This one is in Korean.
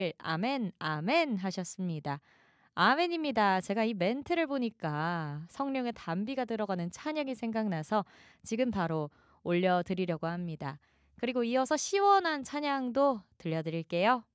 아멘, 아멘 하셨습니다. 아멘입니다. 제가 이 멘트를 보니까 성령의 단비가 들어가는 찬양이 생각나서 지금 바로 올려드리려고 합니다. 그리고 이어서 시원한 찬양도 들려드릴게요.